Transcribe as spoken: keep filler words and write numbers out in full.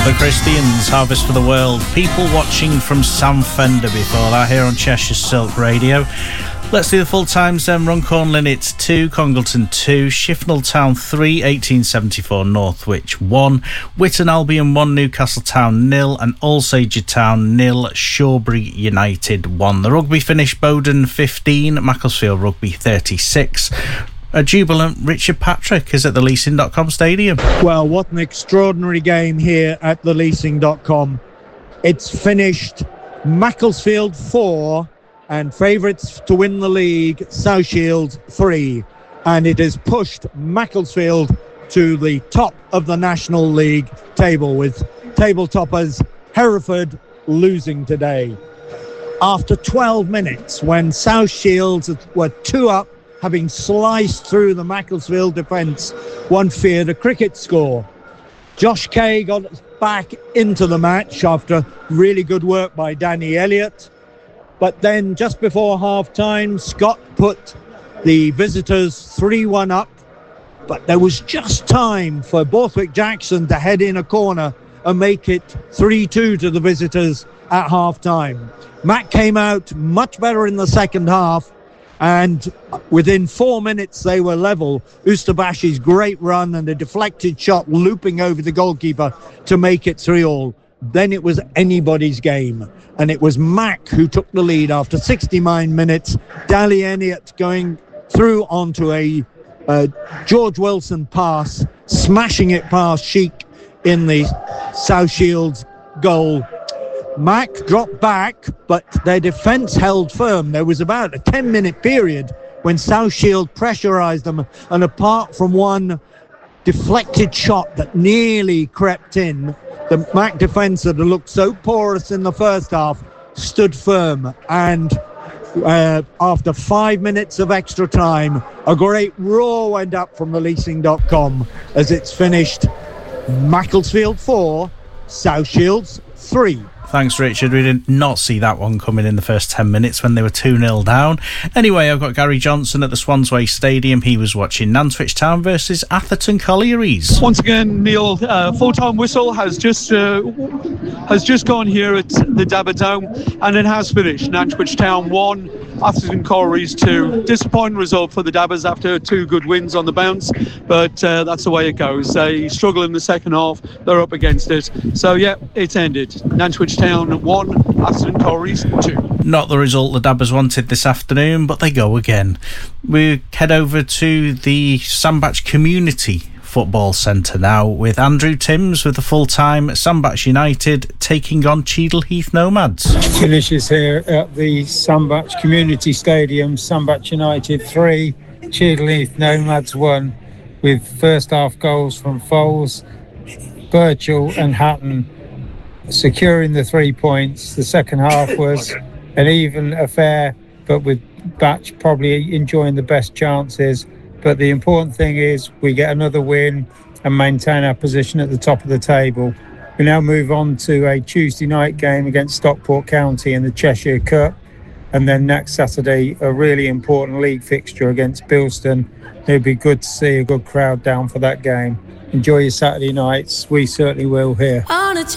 The Christians, Harvest for the World. People watching from Sam Fender before that here on Cheshire Silk Radio. Let's do the full times then. Runcorn Linnets two, Congleton two, Shifnal Town three, eighteen seventy-four Northwich one, Whitton Albion one, Newcastle Town nil, and Alsager Town nil, Shawbury United one. The rugby finished: Bowden fifteen, Macclesfield Rugby thirty-six. A jubilant Richard Patrick is at the leasing dot com stadium. Well, what an extraordinary game here at the leasing dot com. It's finished Macclesfield four and favourites to win the league, South Shields three. And it has pushed Macclesfield to the top of the National League table, with table toppers Hereford losing today. After twelve minutes, when South Shields were two up, having sliced through the Macclesfield defence, one feared a cricket score. Josh Kay got back into the match after really good work by Danny Elliott. But then just before half-time, Scott put the visitors three one up. But there was just time for Borthwick Jackson to head in a corner and make it three two to the visitors at half-time. Mac came out much better in the second half, and within four minutes they were level. Ustabashi's great run and a deflected shot looping over the goalkeeper to make it three all. Then it was anybody's game, and it was Mac who took the lead after sixty-nine minutes. Dally Elliott going through onto a uh, George Wilson pass, smashing it past Sheik in the South Shields goal. Mac dropped back, but their defence held firm. There was about a ten-minute period when South Shield pressurised them, and apart from one deflected shot that nearly crept in, the Mac defence that had looked so porous in the first half stood firm. And uh, after five minutes of extra time, a great roar went up from the leasing dot com as it's finished Macclesfield four, South Shields three. Thanks, Richard. We did not see that one coming in the first ten minutes when they were two nil down. Anyway, I've got Gary Johnson at the Swansway Stadium. He was watching Nantwich Town versus Atherton Collieries. Once again, Neil, uh, full-time whistle has just uh, has just gone here at the Dabba Dome, and it has finished. Nantwich Town one, Atherton Collieries two. Disappointing result for the Dabbas after two good wins on the bounce, but uh, that's the way it goes. They struggle in the second half. They're up against it. So, yeah, it's ended. Nantwich Town one, Atherton Collieries two. Not the result the Dabbas wanted this afternoon, but they go again. We head over to the Sandbach Community Football Centre now with Andrew Timms with the full-time Sandbach United taking on Cheadle Heath Nomads. Finishes here at the Sandbach Community Stadium. Sandbach United three, Cheadle Heath Nomads one, with first half goals from Foles, Birchall and Hatton securing the three points. The second half was an even affair, but with Batch probably enjoying the best chances. But the important thing is we get another win and maintain our position at the top of the table. We now move on to a Tuesday night game against Stockport County in the Cheshire Cup, and then next Saturday a really important league fixture against Bilston. It'd be good to see a good crowd down for that game. Enjoy your Saturday nights. We certainly will here.